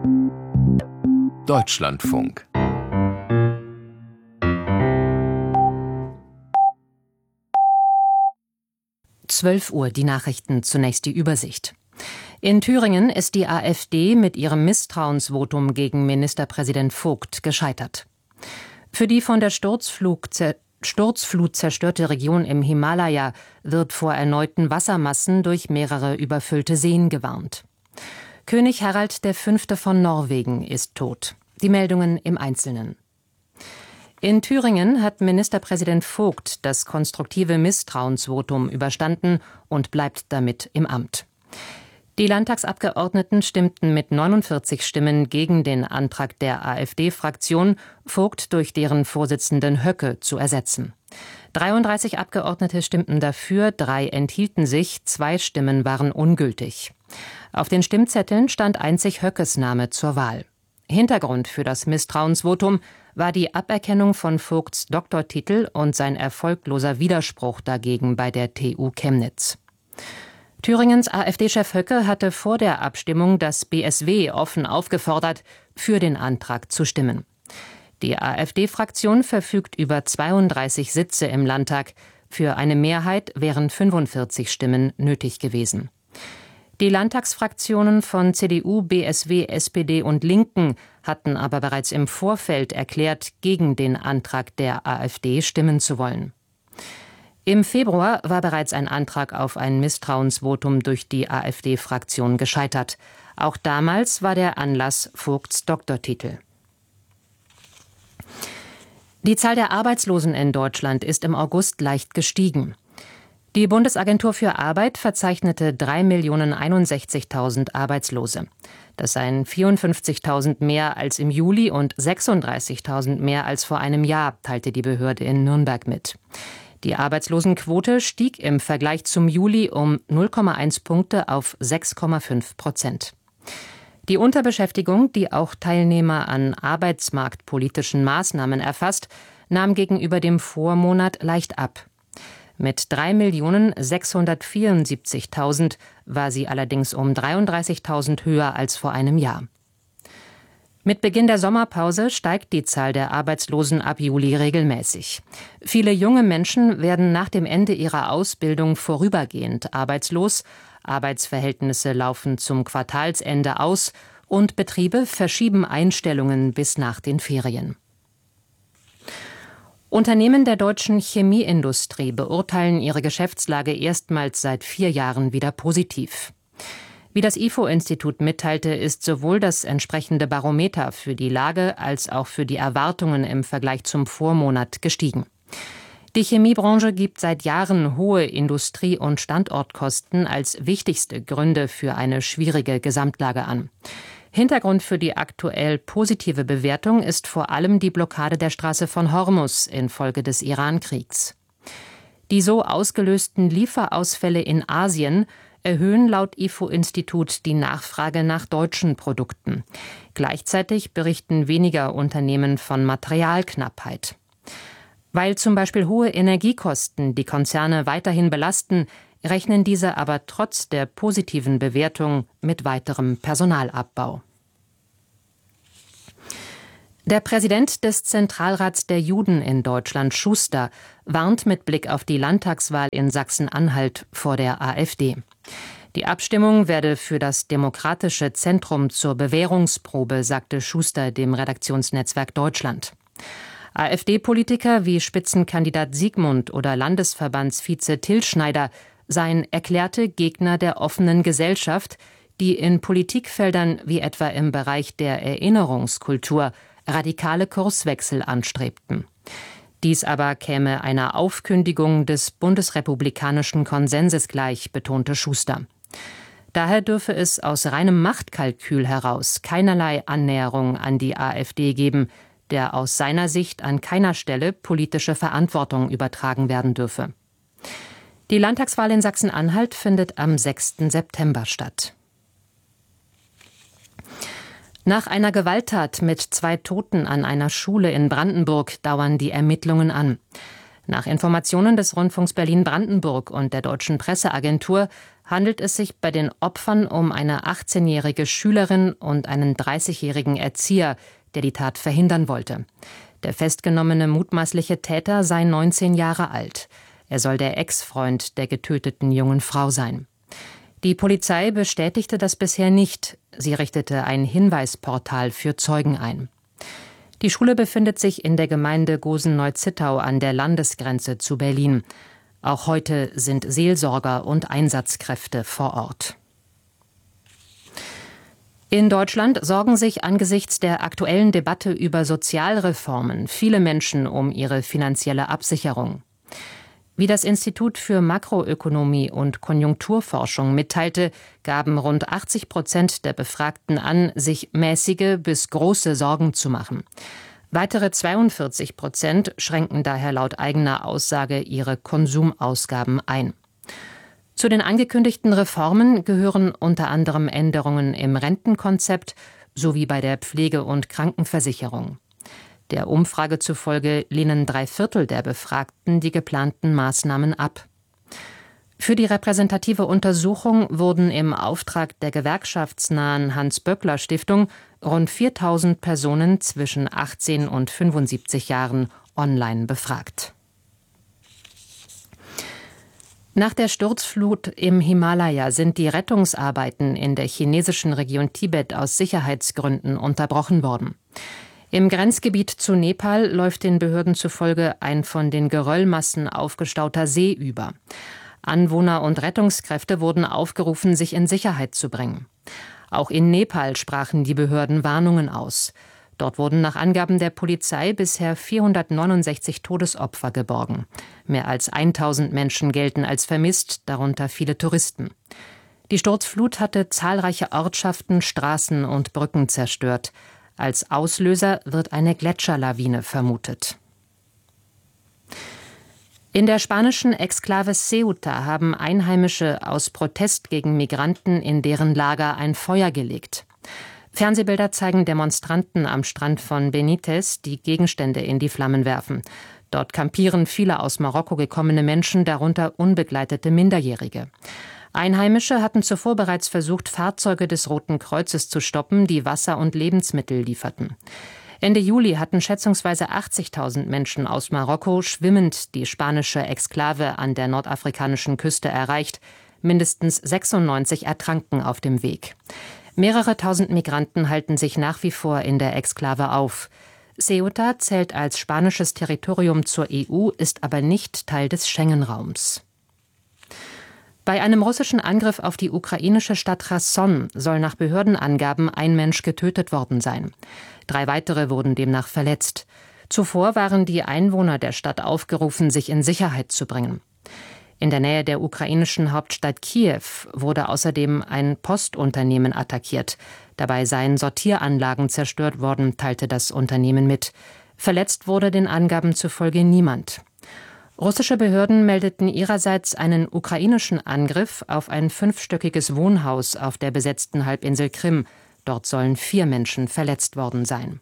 Deutschlandfunk. Uhr, die Nachrichten, zunächst die Übersicht. In Thüringen ist die AfD mit ihrem Misstrauensvotum gegen Ministerpräsident Vogt gescheitert. Für die von der Sturzflut zerstörte Region im Himalaya wird vor erneuten Wassermassen durch mehrere überfüllte Seen gewarnt. König Harald V. von Norwegen ist tot. Die Meldungen im Einzelnen. In Thüringen hat Ministerpräsident Vogt das konstruktive Misstrauensvotum überstanden und bleibt damit im Amt. Die Landtagsabgeordneten stimmten mit 49 Stimmen gegen den Antrag der AfD-Fraktion, Vogt durch deren Vorsitzenden Höcke zu ersetzen. 33 Abgeordnete stimmten dafür, 3 enthielten sich, 2 Stimmen waren ungültig. Auf den Stimmzetteln stand einzig Höckes Name zur Wahl. Hintergrund für das Misstrauensvotum war die Aberkennung von Vogts Doktortitel und sein erfolgloser Widerspruch dagegen bei der TU Chemnitz. Thüringens AfD-Chef Höcke hatte vor der Abstimmung das BSW offen aufgefordert, für den Antrag zu stimmen. Die AfD-Fraktion verfügt über 32 Sitze im Landtag. Für eine Mehrheit wären 45 Stimmen nötig gewesen. Die Landtagsfraktionen von CDU, BSW, SPD und Linken hatten aber bereits im Vorfeld erklärt, gegen den Antrag der AfD stimmen zu wollen. Im Februar war bereits ein Antrag auf ein Misstrauensvotum durch die AfD-Fraktion gescheitert. Auch damals war der Anlass Vogts Doktortitel. Die Zahl der Arbeitslosen in Deutschland ist im August leicht gestiegen. Die Bundesagentur für Arbeit verzeichnete 3.061.000 Arbeitslose. Das seien 54.000 mehr als im Juli und 36.000 mehr als vor einem Jahr, teilte die Behörde in Nürnberg mit. Die Arbeitslosenquote stieg im Vergleich zum Juli um 0,1 Punkte auf 6,5%. Die Unterbeschäftigung, die auch Teilnehmer an arbeitsmarktpolitischen Maßnahmen erfasst, nahm gegenüber dem Vormonat leicht ab. Mit 3.674.000 war sie allerdings um 33.000 höher als vor einem Jahr. Mit Beginn der Sommerpause steigt die Zahl der Arbeitslosen ab Juli regelmäßig. Viele junge Menschen werden nach dem Ende ihrer Ausbildung vorübergehend arbeitslos, Arbeitsverhältnisse laufen zum Quartalsende aus und Betriebe verschieben Einstellungen bis nach den Ferien. Unternehmen der deutschen Chemieindustrie beurteilen ihre Geschäftslage erstmals seit 4 Jahren wieder positiv. Wie das IFO-Institut mitteilte, ist sowohl das entsprechende Barometer für die Lage als auch für die Erwartungen im Vergleich zum Vormonat gestiegen. Die Chemiebranche gibt seit Jahren hohe Industrie- und Standortkosten als wichtigste Gründe für eine schwierige Gesamtlage an. Hintergrund für die aktuell positive Bewertung ist vor allem die Blockade der Straße von Hormuz infolge des Iran-Kriegs. Die so ausgelösten Lieferausfälle in Asien erhöhen laut IFO-Institut die Nachfrage nach deutschen Produkten. Gleichzeitig berichten weniger Unternehmen von Materialknappheit. Weil zum Beispiel hohe Energiekosten die Konzerne weiterhin belasten, rechnen diese aber trotz der positiven Bewertung mit weiterem Personalabbau. Der Präsident des Zentralrats der Juden in Deutschland, Schuster, warnt mit Blick auf die Landtagswahl in Sachsen-Anhalt vor der AfD. Die Abstimmung werde für das demokratische Zentrum zur Bewährungsprobe, sagte Schuster dem Redaktionsnetzwerk Deutschland. AfD-Politiker wie Spitzenkandidat Siegmund oder Landesverbandsvize Till Schneider seien erklärte Gegner der offenen Gesellschaft, die in Politikfeldern wie etwa im Bereich der Erinnerungskultur radikale Kurswechsel anstrebten. Dies aber käme einer Aufkündigung des bundesrepublikanischen Konsenses gleich, betonte Schuster. Daher dürfe es aus reinem Machtkalkül heraus keinerlei Annäherung an die AfD geben, der aus seiner Sicht an keiner Stelle politische Verantwortung übertragen werden dürfe. Die Landtagswahl in Sachsen-Anhalt findet am 6. September statt. Nach einer Gewalttat mit 2 Toten an einer Schule in Brandenburg dauern die Ermittlungen an. Nach Informationen des Rundfunks Berlin-Brandenburg und der Deutschen Presseagentur handelt es sich bei den Opfern um eine 18-jährige Schülerin und einen 30-jährigen Erzieher, der die Tat verhindern wollte. Der festgenommene mutmaßliche Täter sei 19 Jahre alt. Er soll der Ex-Freund der getöteten jungen Frau sein. Die Polizei bestätigte das bisher nicht. Sie richtete ein Hinweisportal für Zeugen ein. Die Schule befindet sich in der Gemeinde Gosen-Neu-Zittau an der Landesgrenze zu Berlin. Auch heute sind Seelsorger und Einsatzkräfte vor Ort. In Deutschland sorgen sich angesichts der aktuellen Debatte über Sozialreformen viele Menschen um ihre finanzielle Absicherung. Wie das Institut für Makroökonomie und Konjunkturforschung mitteilte, gaben rund 80% der Befragten an, sich mäßige bis große Sorgen zu machen. Weitere 42% schränken daher laut eigener Aussage ihre Konsumausgaben ein. Zu den angekündigten Reformen gehören unter anderem Änderungen im Rentenkonzept sowie bei der Pflege- und Krankenversicherung. Der Umfrage zufolge lehnen 3/4 der Befragten die geplanten Maßnahmen ab. Für die repräsentative Untersuchung wurden im Auftrag der gewerkschaftsnahen Hans-Böckler-Stiftung rund 4.000 Personen zwischen 18 und 75 Jahren online befragt. Nach der Sturzflut im Himalaya sind die Rettungsarbeiten in der chinesischen Region Tibet aus Sicherheitsgründen unterbrochen worden. Im Grenzgebiet zu Nepal läuft den Behörden zufolge ein von den Geröllmassen aufgestauter See über. Anwohner und Rettungskräfte wurden aufgerufen, sich in Sicherheit zu bringen. Auch in Nepal sprachen die Behörden Warnungen aus. Dort wurden nach Angaben der Polizei bisher 469 Todesopfer geborgen. Mehr als 1.000 Menschen gelten als vermisst, darunter viele Touristen. Die Sturzflut hatte zahlreiche Ortschaften, Straßen und Brücken zerstört. Als Auslöser wird eine Gletscherlawine vermutet. In der spanischen Exklave Ceuta haben Einheimische aus Protest gegen Migranten in deren Lager ein Feuer gelegt. Fernsehbilder zeigen Demonstranten am Strand von Benítez, die Gegenstände in die Flammen werfen. Dort kampieren viele aus Marokko gekommene Menschen, darunter unbegleitete Minderjährige. Einheimische hatten zuvor bereits versucht, Fahrzeuge des Roten Kreuzes zu stoppen, die Wasser und Lebensmittel lieferten. Ende Juli hatten schätzungsweise 80.000 Menschen aus Marokko schwimmend die spanische Exklave an der nordafrikanischen Küste erreicht. Mindestens 96 ertranken auf dem Weg. Mehrere tausend Migranten halten sich nach wie vor in der Exklave auf. Ceuta zählt als spanisches Territorium zur EU, ist aber nicht Teil des Schengen-Raums. Bei einem russischen Angriff auf die ukrainische Stadt Cherson soll nach Behördenangaben ein Mensch getötet worden sein. 3 weitere wurden demnach verletzt. Zuvor waren die Einwohner der Stadt aufgerufen, sich in Sicherheit zu bringen. In der Nähe der ukrainischen Hauptstadt Kiew wurde außerdem ein Postunternehmen attackiert. Dabei seien Sortieranlagen zerstört worden, teilte das Unternehmen mit. Verletzt wurde den Angaben zufolge niemand. Russische Behörden meldeten ihrerseits einen ukrainischen Angriff auf ein 5-stöckiges Wohnhaus auf der besetzten Halbinsel Krim. Dort sollen 4 Menschen verletzt worden sein.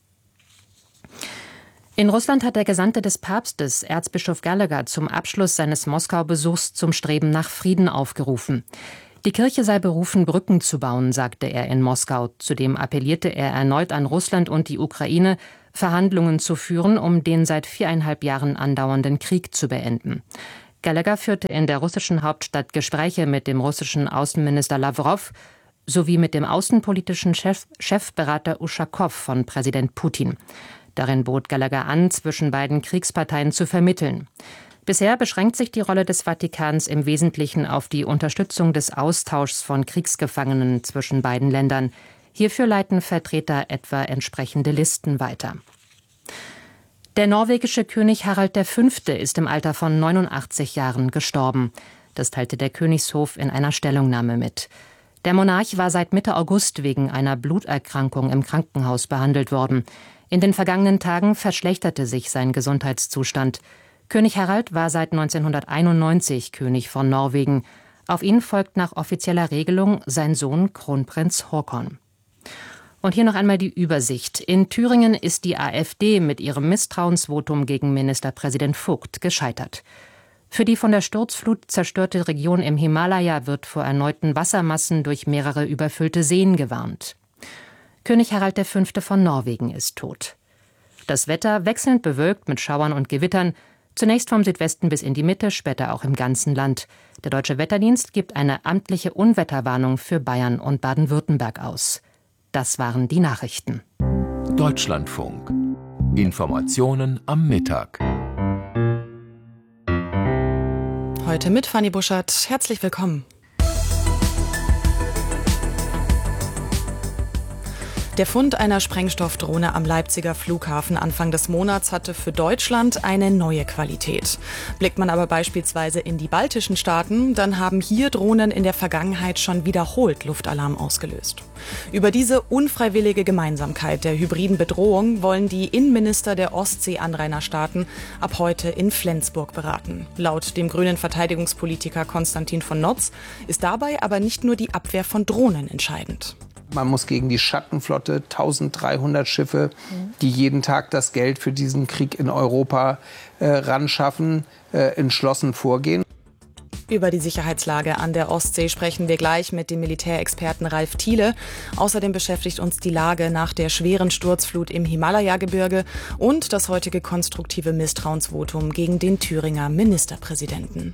In Russland hat der Gesandte des Papstes, Erzbischof Gallagher, zum Abschluss seines Moskau-Besuchs zum Streben nach Frieden aufgerufen. Die Kirche sei berufen, Brücken zu bauen, sagte er in Moskau. Zudem appellierte er erneut an Russland und die Ukraine, Verhandlungen zu führen, um den seit 4,5 Jahren andauernden Krieg zu beenden. Gallagher führte in der russischen Hauptstadt Gespräche mit dem russischen Außenminister Lawrow sowie mit dem außenpolitischen Chefberater Uschakow von Präsident Putin. Darin bot Gallagher an, zwischen beiden Kriegsparteien zu vermitteln. Bisher beschränkt sich die Rolle des Vatikans im Wesentlichen auf die Unterstützung des Austauschs von Kriegsgefangenen zwischen beiden Ländern. Hierfür leiten Vertreter etwa entsprechende Listen weiter. Der norwegische König Harald V. ist im Alter von 89 Jahren gestorben. Das teilte der Königshof in einer Stellungnahme mit. Der Monarch war seit Mitte August wegen einer Bluterkrankung im Krankenhaus behandelt worden. In den vergangenen Tagen verschlechterte sich sein Gesundheitszustand. König Harald war seit 1991 König von Norwegen. Auf ihn folgt nach offizieller Regelung sein Sohn Kronprinz Haakon. Und hier noch einmal die Übersicht. In Thüringen ist die AfD mit ihrem Misstrauensvotum gegen Ministerpräsident Vogt gescheitert. Für die von der Sturzflut zerstörte Region im Himalaya wird vor erneuten Wassermassen durch mehrere überfüllte Seen gewarnt. König Harald V. von Norwegen ist tot. Das Wetter wechselnd bewölkt mit Schauern und Gewittern, zunächst vom Südwesten bis in die Mitte, später auch im ganzen Land. Der Deutsche Wetterdienst gibt eine amtliche Unwetterwarnung für Bayern und Baden-Württemberg aus. Das waren die Nachrichten. Deutschlandfunk. Informationen am Mittag. Heute mit Fanny Buschert. Herzlich willkommen. Der Fund einer Sprengstoffdrohne am Leipziger Flughafen Anfang des Monats hatte für Deutschland eine neue Qualität. Blickt man aber beispielsweise in die baltischen Staaten, dann haben hier Drohnen in der Vergangenheit schon wiederholt Luftalarm ausgelöst. Über diese unfreiwillige Gemeinsamkeit der hybriden Bedrohung wollen die Innenminister der Ostsee-Anrainerstaaten ab heute in Flensburg beraten. Laut dem grünen Verteidigungspolitiker Konstantin von Notz ist dabei aber nicht nur die Abwehr von Drohnen entscheidend. Man muss gegen die Schattenflotte, 1300 Schiffe, die jeden Tag das Geld für diesen Krieg in Europa ranschaffen, entschlossen vorgehen. Über die Sicherheitslage an der Ostsee sprechen wir gleich mit dem Militärexperten Ralf Thiele. Außerdem beschäftigt uns die Lage nach der schweren Sturzflut im Himalaya-Gebirge und das heutige konstruktive Misstrauensvotum gegen den Thüringer Ministerpräsidenten.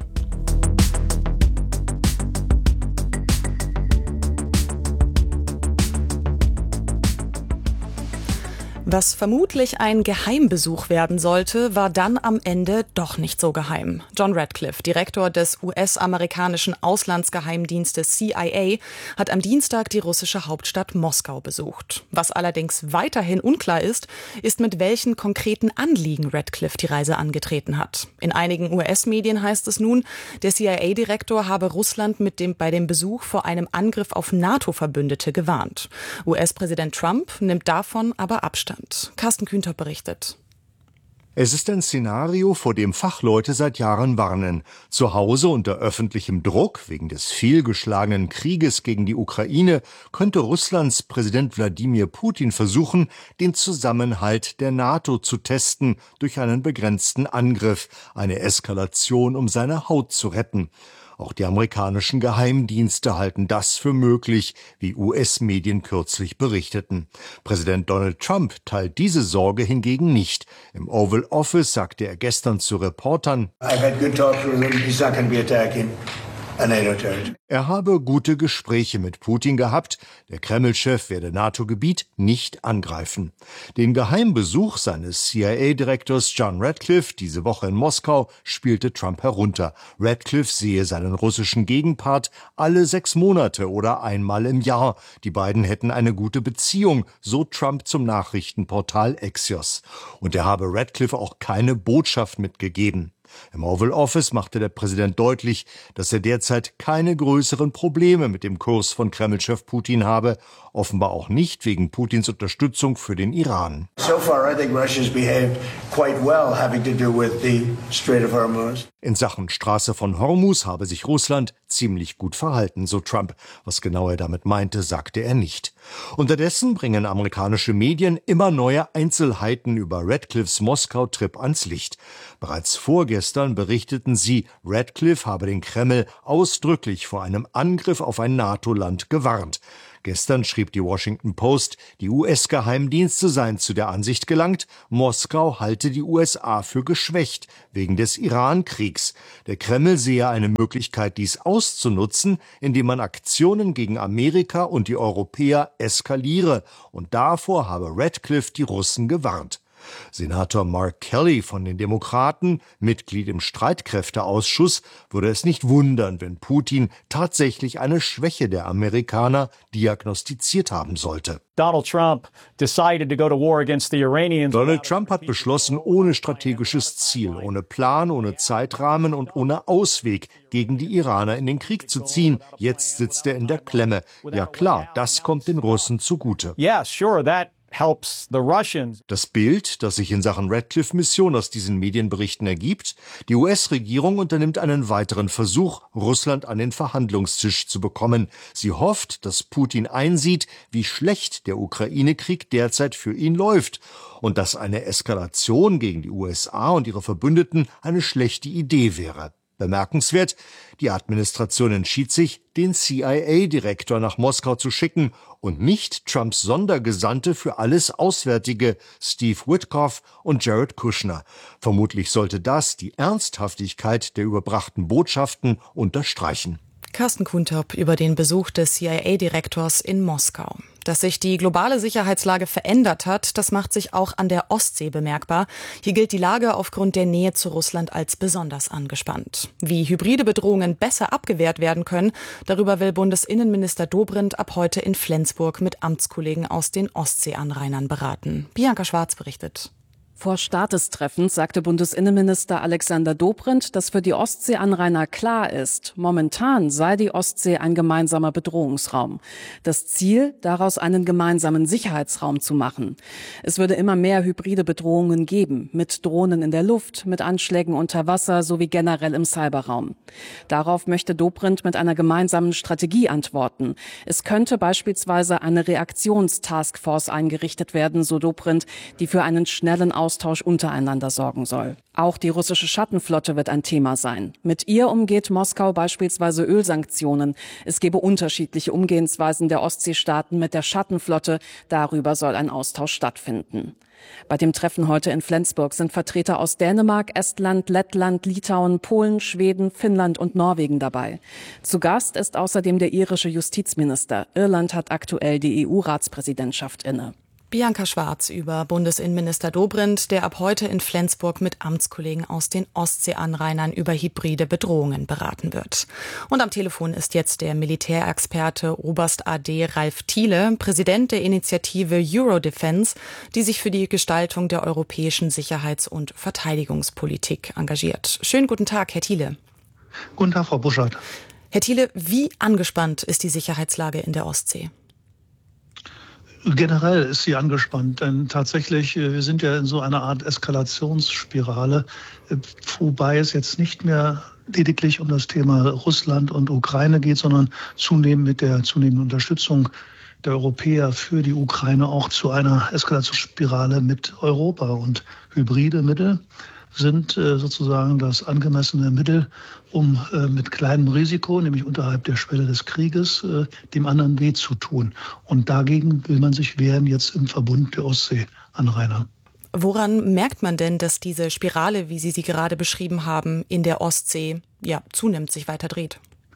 Was vermutlich ein Geheimbesuch werden sollte, war dann am Ende doch nicht so geheim. John Ratcliffe, Direktor des US-amerikanischen Auslandsgeheimdienstes CIA, hat am Dienstag die russische Hauptstadt Moskau besucht. Was allerdings weiterhin unklar ist, mit welchen konkreten Anliegen Ratcliffe die Reise angetreten hat. In einigen US-Medien heißt es nun, der CIA-Direktor habe Russland bei dem Besuch vor einem Angriff auf NATO-Verbündete gewarnt. US-Präsident Trump nimmt davon aber Abstand. Carsten Kühnter berichtet. Es ist ein Szenario, vor dem Fachleute seit Jahren warnen. Zu Hause unter öffentlichem Druck wegen des fehlgeschlagenen Krieges gegen die Ukraine könnte Russlands Präsident Wladimir Putin versuchen, den Zusammenhalt der NATO zu testen durch einen begrenzten Angriff, eine Eskalation, um seine Haut zu retten. Auch die amerikanischen Geheimdienste halten das für möglich, wie US-Medien kürzlich berichteten. Präsident Donald Trump teilt diese Sorge hingegen nicht. Im Oval Office sagte er gestern zu Reportern, er habe gute Gespräche mit Putin gehabt. Der Kreml-Chef werde NATO-Gebiet nicht angreifen. Den Geheimbesuch seines CIA-Direktors John Ratcliffe diese Woche in Moskau spielte Trump herunter. Ratcliffe sehe seinen russischen Gegenpart alle 6 Monate oder einmal im Jahr. Die beiden hätten eine gute Beziehung, so Trump zum Nachrichtenportal Axios. Und er habe Ratcliffe auch keine Botschaft mitgegeben. Im Oval Office machte der Präsident deutlich, dass er derzeit keine größeren Probleme mit dem Kurs von Kreml-Chef Putin habe, offenbar auch nicht wegen Putins Unterstützung für den Iran. In Sachen Straße von Hormuz habe sich Russland ziemlich gut verhalten, so Trump. Was genau er damit meinte, sagte er nicht. Unterdessen bringen amerikanische Medien immer neue Einzelheiten über Ratcliffes Moskau-Trip ans Licht. Bereits vorgestern berichteten sie, Ratcliffe habe den Kreml ausdrücklich vor einem Angriff auf ein NATO-Land gewarnt. Gestern schrieb die Washington Post, die US-Geheimdienste seien zu der Ansicht gelangt, Moskau halte die USA für geschwächt wegen des Iran-Kriegs. Der Kreml sehe eine Möglichkeit, dies auszunutzen, indem man Aktionen gegen Amerika und die Europäer eskaliere. Und davor habe Ratcliffe die Russen gewarnt. Senator Mark Kelly von den Demokraten, Mitglied im Streitkräfteausschuss, würde es nicht wundern, wenn Putin tatsächlich eine Schwäche der Amerikaner diagnostiziert haben sollte. Donald Trump hat beschlossen, ohne strategisches Ziel, ohne Plan, ohne Zeitrahmen und ohne Ausweg gegen die Iraner in den Krieg zu ziehen. Jetzt sitzt er in der Klemme. Ja klar, das kommt den Russen zugute. Yeah, sure, that Das Bild, das sich in Sachen Radcliffe-Mission aus diesen Medienberichten ergibt: Die US-Regierung unternimmt einen weiteren Versuch, Russland an den Verhandlungstisch zu bekommen. Sie hofft, dass Putin einsieht, wie schlecht der Ukraine-Krieg derzeit für ihn läuft und dass eine Eskalation gegen die USA und ihre Verbündeten eine schlechte Idee wäre. Bemerkenswert: Die Administration entschied sich, den CIA-Direktor nach Moskau zu schicken und nicht Trumps Sondergesandte für alles Auswärtige, Steve Witkoff und Jared Kushner. Vermutlich sollte das die Ernsthaftigkeit der überbrachten Botschaften unterstreichen. Carsten Kuntop über den Besuch des CIA-Direktors in Moskau. Dass sich die globale Sicherheitslage verändert hat, das macht sich auch an der Ostsee bemerkbar. Hier gilt die Lage aufgrund der Nähe zu Russland als besonders angespannt. Wie hybride Bedrohungen besser abgewehrt werden können, darüber will Bundesinnenminister Dobrindt ab heute in Flensburg mit Amtskollegen aus den Ostseeanrainern beraten. Bianca Schwarz berichtet. Vor Start des Treffens sagte Bundesinnenminister Alexander Dobrindt, dass für die Ostseeanrainer klar ist, momentan sei die Ostsee ein gemeinsamer Bedrohungsraum. Das Ziel, daraus einen gemeinsamen Sicherheitsraum zu machen. Es würde immer mehr hybride Bedrohungen geben, mit Drohnen in der Luft, mit Anschlägen unter Wasser sowie generell im Cyberraum. Darauf möchte Dobrindt mit einer gemeinsamen Strategie antworten. Es könnte beispielsweise eine Reaktionstaskforce eingerichtet werden, so Dobrindt, die für einen schnellen Austausch untereinander sorgen soll. Auch die russische Schattenflotte wird ein Thema sein. Mit ihr umgeht Moskau beispielsweise Ölsanktionen. Es gebe unterschiedliche Umgehensweisen der Ostseestaaten mit der Schattenflotte. Darüber soll ein Austausch stattfinden. Bei dem Treffen heute in Flensburg sind Vertreter aus Dänemark, Estland, Lettland, Litauen, Polen, Schweden, Finnland und Norwegen dabei. Zu Gast ist außerdem der irische Justizminister. Irland hat aktuell die EU-Ratspräsidentschaft inne. Bianca Schwarz über Bundesinnenminister Dobrindt, der ab heute in Flensburg mit Amtskollegen aus den Ostseeanrainern über hybride Bedrohungen beraten wird. Und am Telefon ist jetzt der Militärexperte Oberst AD Ralf Thiele, Präsident der Initiative Eurodefense, die sich für die Gestaltung der europäischen Sicherheits- und Verteidigungspolitik engagiert. Schönen guten Tag, Herr Thiele. Guten Tag, Frau Buschert. Herr Thiele, wie angespannt ist die Sicherheitslage in der Ostsee? Generell ist sie angespannt, denn tatsächlich, wir sind ja in so einer Art Eskalationsspirale, wobei es jetzt nicht mehr lediglich um das Thema Russland und Ukraine geht, sondern zunehmend mit der zunehmenden Unterstützung der Europäer für die Ukraine auch zu einer Eskalationsspirale mit Europa. Und hybride Mittel sind sozusagen das angemessene Mittel, um mit kleinem Risiko, nämlich unterhalb der Schwelle des Krieges, dem anderen weh zu tun. Und dagegen will man sich wehren jetzt im Verbund der Ostseeanrainer. Woran merkt man denn, dass diese Spirale, wie Sie sie gerade beschrieben haben, in der Ostsee zunimmt, sich weiter dreht?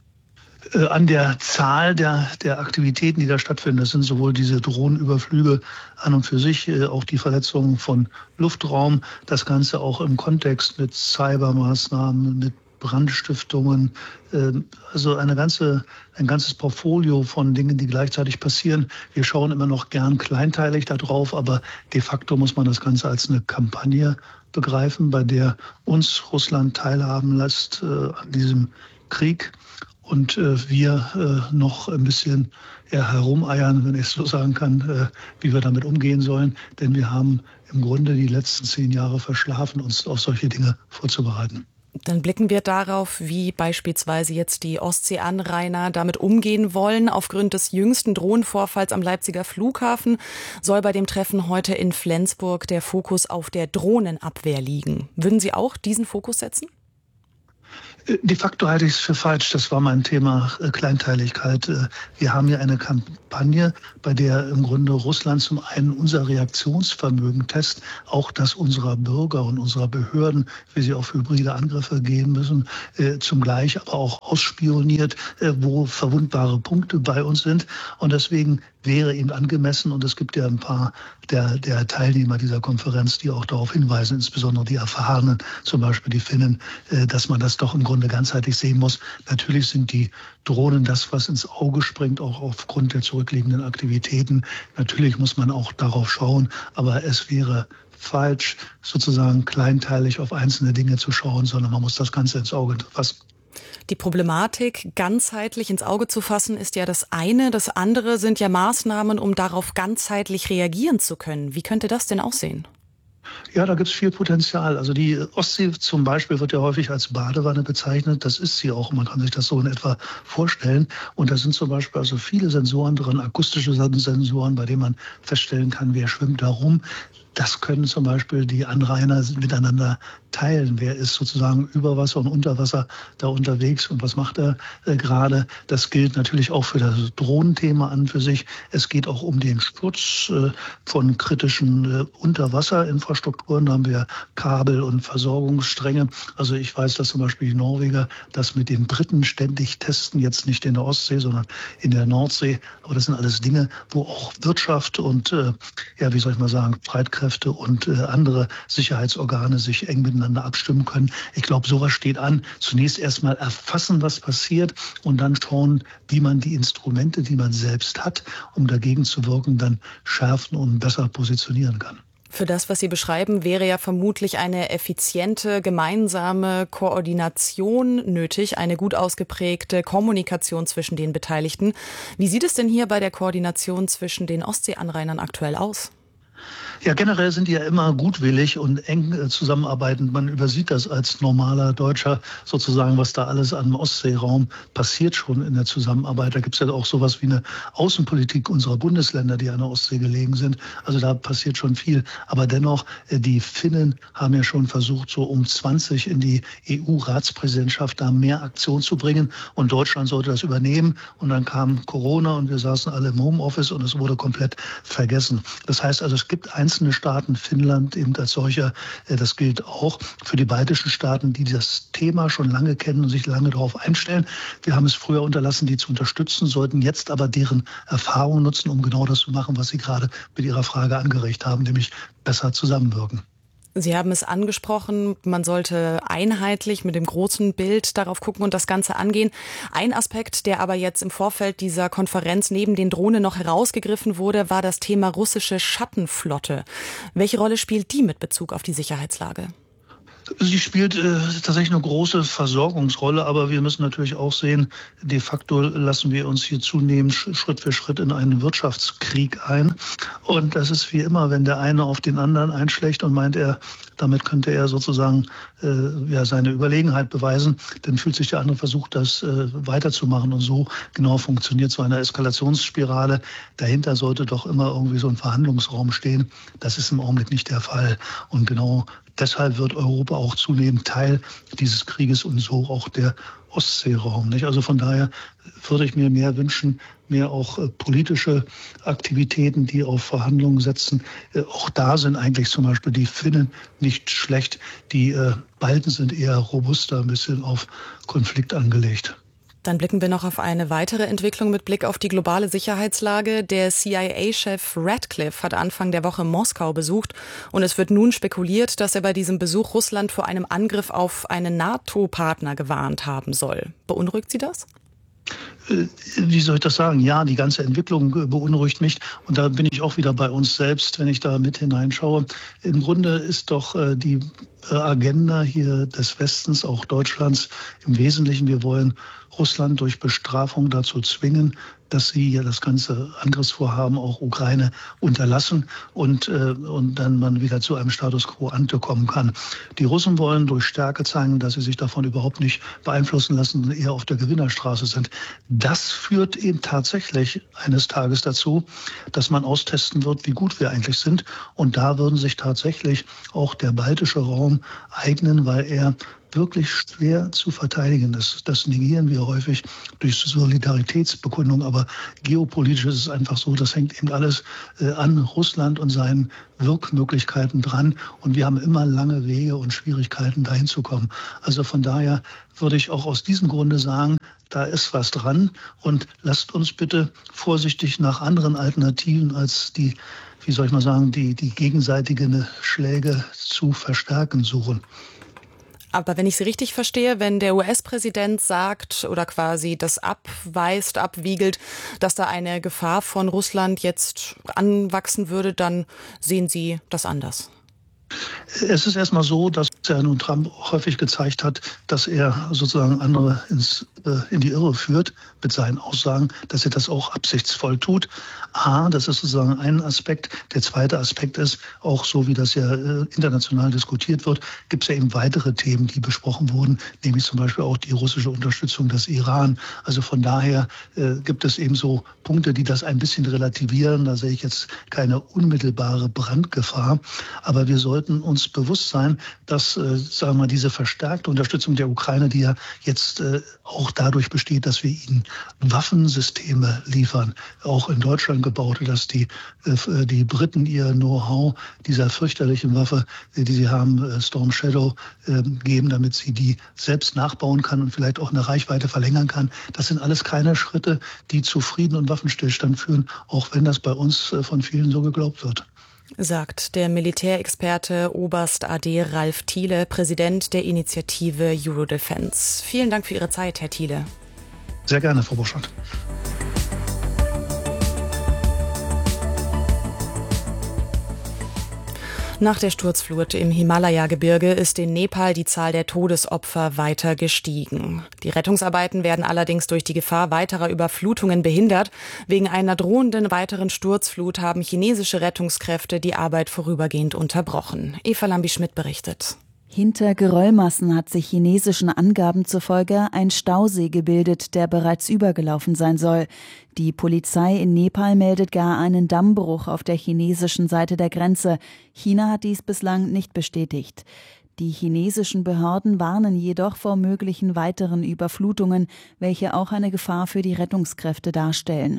An der Zahl der Aktivitäten, die da stattfinden. Das sind sowohl diese Drohnenüberflüge an und für sich, auch die Verletzungen von Luftraum, das Ganze auch im Kontext mit Cybermaßnahmen, mit Brandstiftungen, also ein ganzes Portfolio von Dingen, die gleichzeitig passieren. Wir schauen immer noch gern kleinteilig da drauf, aber de facto muss man das Ganze als eine Kampagne begreifen, bei der uns Russland teilhaben lässt an diesem Krieg. Und wir noch ein bisschen herumeiern, wenn ich es so sagen kann, wie wir damit umgehen sollen. Denn wir haben im Grunde die letzten 10 Jahre verschlafen, uns auf solche Dinge vorzubereiten. Dann blicken wir darauf, wie beispielsweise jetzt die Ostseeanrainer damit umgehen wollen. Aufgrund des jüngsten Drohnenvorfalls am Leipziger Flughafen soll bei dem Treffen heute in Flensburg der Fokus auf der Drohnenabwehr liegen. Würden Sie auch diesen Fokus setzen? De facto halte ich es für falsch. Das war mein Thema Kleinteiligkeit. Wir haben hier eine Kampagne, bei der im Grunde Russland zum einen unser Reaktionsvermögen testet, auch das unserer Bürger und unserer Behörden, wie sie auf hybride Angriffe gehen müssen, zugleich aber auch ausspioniert, wo verwundbare Punkte bei uns sind. Und deswegen wäre eben angemessen, und es gibt ja ein paar der Teilnehmer dieser Konferenz, die auch darauf hinweisen, insbesondere die Erfahrenen, zum Beispiel die Finnen, dass man das doch im Grunde ganzheitlich sehen muss. Natürlich sind die Drohnen das, was ins Auge springt, auch aufgrund der zurückliegenden Aktivitäten. Natürlich muss man auch darauf schauen, aber es wäre falsch, sozusagen kleinteilig auf einzelne Dinge zu schauen, sondern man muss das Ganze ins Auge fassen. Die Problematik ganzheitlich ins Auge zu fassen, ist ja das eine. Das andere sind ja Maßnahmen, um darauf ganzheitlich reagieren zu können. Wie könnte das denn aussehen? Ja, da gibt es viel Potenzial. Also die Ostsee zum Beispiel wird ja häufig als Badewanne bezeichnet. Das ist sie auch. Man kann sich das so in etwa vorstellen. Und da sind zum Beispiel also viele Sensoren drin, akustische Sensoren, bei denen man feststellen kann, wer schwimmt da rum. Das können zum Beispiel die Anrainer miteinander teilen. Wer ist sozusagen über Wasser und unter Wasser da unterwegs und was macht er gerade? Das gilt natürlich auch für das Drohnenthema an für sich. Es geht auch um den Schutz von kritischen Unterwasserinfrastrukturen. Da haben wir Kabel und Versorgungsstränge. Also ich weiß, dass zum Beispiel die Norweger das mit den Briten ständig testen, jetzt nicht in der Ostsee, sondern in der Nordsee. Aber das sind alles Dinge, wo auch Wirtschaft und Streitkräfte und andere Sicherheitsorgane sich eng miteinander abstimmen können. Ich glaube, sowas steht an. Zunächst erstmal erfassen, was passiert und dann schauen, wie man die Instrumente, die man selbst hat, um dagegen zu wirken, dann schärfen und besser positionieren kann. Für das, was Sie beschreiben, wäre ja vermutlich eine effiziente, gemeinsame Koordination nötig, eine gut ausgeprägte Kommunikation zwischen den Beteiligten. Wie sieht es denn hier bei der Koordination zwischen den Ostseeanrainern aktuell aus? Ja, generell sind die ja immer gutwillig und eng zusammenarbeitend. Man übersieht das als normaler Deutscher sozusagen, was da alles am Ostseeraum passiert schon in der Zusammenarbeit. Da gibt es ja auch sowas wie eine Außenpolitik unserer Bundesländer, die an der Ostsee gelegen sind. Also da passiert schon viel. Aber dennoch, die Finnen haben ja schon versucht, so um 20 in die EU-Ratspräsidentschaft da mehr Aktion zu bringen. Und Deutschland sollte das übernehmen. Und dann kam Corona und wir saßen alle im Homeoffice und es wurde komplett vergessen. Das heißt also, es gibt einzelne Staaten, Finnland eben als solcher, das gilt auch für die baltischen Staaten, die das Thema schon lange kennen und sich lange darauf einstellen. Wir haben es früher unterlassen, die zu unterstützen, sollten jetzt aber deren Erfahrung nutzen, um genau das zu machen, was Sie gerade mit Ihrer Frage angeregt haben, nämlich besser zusammenwirken. Sie haben es angesprochen, man sollte einheitlich mit dem großen Bild darauf gucken und das Ganze angehen. Ein Aspekt, der aber jetzt im Vorfeld dieser Konferenz neben den Drohnen noch herausgegriffen wurde, war das Thema russische Schattenflotte. Welche Rolle spielt die mit Bezug auf die Sicherheitslage? Sie spielt tatsächlich eine große Versorgungsrolle, aber wir müssen natürlich auch sehen, de facto lassen wir uns hier zunehmend Schritt für Schritt in einen Wirtschaftskrieg ein. Und das ist wie immer, wenn der eine auf den anderen einschlägt und meint, damit könnte er sozusagen seine Überlegenheit beweisen, dann fühlt sich der andere versucht, das weiterzumachen. Und so genau funktioniert so eine Eskalationsspirale. Dahinter sollte doch immer irgendwie so ein Verhandlungsraum stehen. Das ist im Augenblick nicht der Fall. Und genau deshalb wird Europa auch zunehmend Teil dieses Krieges und so auch der Ostseeraum. Nicht? Also von daher würde ich mir mehr wünschen, mehr auch politische Aktivitäten, die auf Verhandlungen setzen. Auch da sind eigentlich zum Beispiel die Finnen nicht schlecht. Die Balten sind eher robuster, ein bisschen auf Konflikt angelegt. Dann blicken wir noch auf eine weitere Entwicklung mit Blick auf die globale Sicherheitslage. Der CIA-Chef Ratcliffe hat Anfang der Woche Moskau besucht und es wird nun spekuliert, dass er bei diesem Besuch Russland vor einem Angriff auf einen NATO-Partner gewarnt haben soll. Beunruhigt Sie das? Wie soll ich das sagen? Ja, die ganze Entwicklung beunruhigt mich. Und da bin ich auch wieder bei uns selbst, wenn ich da mit hineinschaue. Im Grunde ist doch die Agenda hier des Westens, auch Deutschlands, im Wesentlichen, wir wollen Russland durch Bestrafung dazu zwingen, dass sie ja das ganze Angriffsvorhaben auch Ukraine unterlassen und dann man wieder zu einem Status quo ante kommen kann. Die Russen wollen durch Stärke zeigen, dass sie sich davon überhaupt nicht beeinflussen lassen und eher auf der Gewinnerstraße sind. Das führt eben tatsächlich eines Tages dazu, dass man austesten wird, wie gut wir eigentlich sind. Und da würden sich tatsächlich auch der baltische Raum eignen, weil er wirklich schwer zu verteidigen ist. Das negieren wir häufig durch Solidaritätsbekundung, aber geopolitisch ist es einfach so, das hängt eben alles an Russland und seinen Wirkmöglichkeiten dran und wir haben immer lange Wege und Schwierigkeiten, dahin zu kommen. Also von daher würde ich auch aus diesem Grunde sagen, da ist was dran und lasst uns bitte vorsichtig nach anderen Alternativen als die gegenseitigen Schläge zu verstärken suchen. Aber wenn ich Sie richtig verstehe, wenn der US-Präsident sagt oder quasi das abweist, abwiegelt, dass da eine Gefahr von Russland jetzt anwachsen würde, dann sehen Sie das anders? Es ist erstmal so, dass nun Trump häufig gezeigt hat, dass er sozusagen andere in die Irre führt mit seinen Aussagen, dass er das auch absichtsvoll tut. Das ist sozusagen ein Aspekt. Der zweite Aspekt ist, auch so wie das ja international diskutiert wird, gibt es ja eben weitere Themen, die besprochen wurden, nämlich zum Beispiel auch die russische Unterstützung des Iran. Also von daher gibt es eben so Punkte, die das ein bisschen relativieren. Da sehe ich jetzt keine unmittelbare Brandgefahr. Aber wir sollten uns bewusst sein, dass sagen wir mal, diese verstärkte Unterstützung der Ukraine, die ja jetzt auch dadurch besteht, dass wir ihnen Waffensysteme liefern, auch in Deutschland gebaut, dass die Briten ihr Know-how dieser fürchterlichen Waffe, die sie haben, Storm Shadow, geben, damit sie die selbst nachbauen kann und vielleicht auch eine Reichweite verlängern kann. Das sind alles keine Schritte, die zu Frieden und Waffenstillstand führen, auch wenn das bei uns von vielen so geglaubt wird. Sagt der Militärexperte Oberst AD Ralf Thiele, Präsident der Initiative Eurodefense. Vielen Dank für Ihre Zeit, Herr Thiele. Sehr gerne, Frau Burschardt. Nach der Sturzflut im Himalaya-Gebirge ist in Nepal die Zahl der Todesopfer weiter gestiegen. Die Rettungsarbeiten werden allerdings durch die Gefahr weiterer Überflutungen behindert. Wegen einer drohenden weiteren Sturzflut haben chinesische Rettungskräfte die Arbeit vorübergehend unterbrochen. Eva Lambi-Schmidt berichtet. Hinter Geröllmassen hat sich chinesischen Angaben zufolge ein Stausee gebildet, der bereits übergelaufen sein soll. Die Polizei in Nepal meldet gar einen Dammbruch auf der chinesischen Seite der Grenze. China hat dies bislang nicht bestätigt. Die chinesischen Behörden warnen jedoch vor möglichen weiteren Überflutungen, welche auch eine Gefahr für die Rettungskräfte darstellen.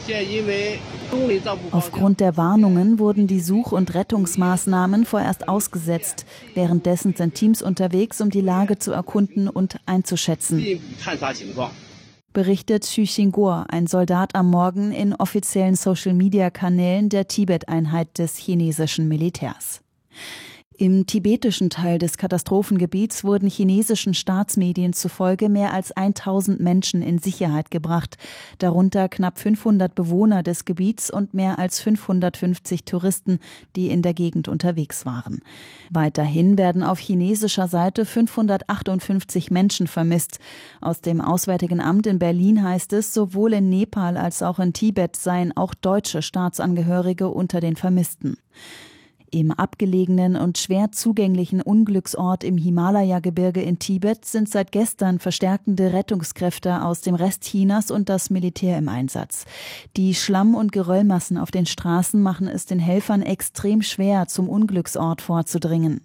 Aufgrund der Warnungen wurden die Such- und Rettungsmaßnahmen vorerst ausgesetzt. Währenddessen sind Teams unterwegs, um die Lage zu erkunden und einzuschätzen. Berichtet Xu Xingguo, ein Soldat am Morgen in offiziellen Social-Media-Kanälen der Tibet-Einheit des chinesischen Militärs. Im tibetischen Teil des Katastrophengebiets wurden chinesischen Staatsmedien zufolge mehr als 1000 Menschen in Sicherheit gebracht, darunter knapp 500 Bewohner des Gebiets und mehr als 550 Touristen, die in der Gegend unterwegs waren. Weiterhin werden auf chinesischer Seite 558 Menschen vermisst. Aus dem Auswärtigen Amt in Berlin heißt es, sowohl in Nepal als auch in Tibet seien auch deutsche Staatsangehörige unter den Vermissten. Im abgelegenen und schwer zugänglichen Unglücksort im Himalaya-Gebirge in Tibet sind seit gestern verstärkende Rettungskräfte aus dem Rest Chinas und das Militär im Einsatz. Die Schlamm- und Geröllmassen auf den Straßen machen es den Helfern extrem schwer, zum Unglücksort vorzudringen.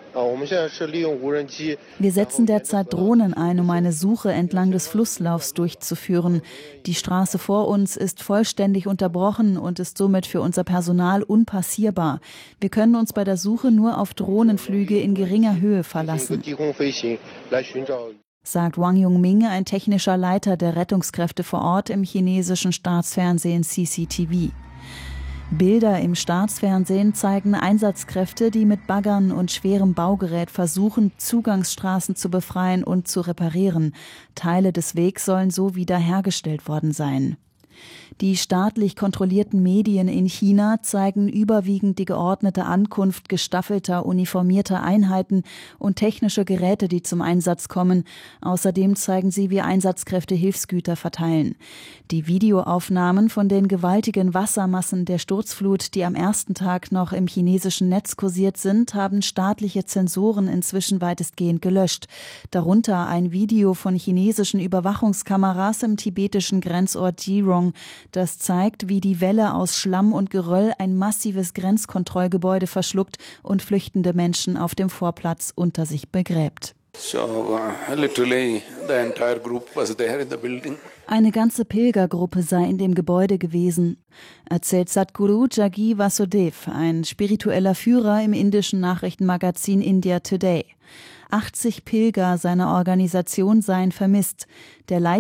Wir setzen derzeit Drohnen ein, um eine Suche entlang des Flusslaufs durchzuführen. Die Straße vor uns ist vollständig unterbrochen und ist somit für unser Personal unpassierbar. Wir können uns bei der Suche nur auf Drohnenflüge in geringer Höhe verlassen, sagt Wang Yongming, ein technischer Leiter der Rettungskräfte vor Ort im chinesischen Staatsfernsehen CCTV. Bilder im Staatsfernsehen zeigen Einsatzkräfte, die mit Baggern und schwerem Baugerät versuchen, Zugangsstraßen zu befreien und zu reparieren. Teile des Wegs sollen so wiederhergestellt worden sein. Die staatlich kontrollierten Medien in China zeigen überwiegend die geordnete Ankunft gestaffelter, uniformierter Einheiten und technische Geräte, die zum Einsatz kommen. Außerdem zeigen sie, wie Einsatzkräfte Hilfsgüter verteilen. Die Videoaufnahmen von den gewaltigen Wassermassen der Sturzflut, die am ersten Tag noch im chinesischen Netz kursiert sind, haben staatliche Zensoren inzwischen weitestgehend gelöscht. Darunter ein Video von chinesischen Überwachungskameras im tibetischen Grenzort Jirong. Das zeigt, wie die Welle aus Schlamm und Geröll ein massives Grenzkontrollgebäude verschluckt und flüchtende Menschen auf dem Vorplatz unter sich begräbt. Eine ganze Pilgergruppe sei in dem Gebäude gewesen, erzählt Sadhguru Jaggi Vasudev, ein spiritueller Führer im indischen Nachrichtenmagazin India Today. 80 Pilger seiner Organisation seien vermisst. Der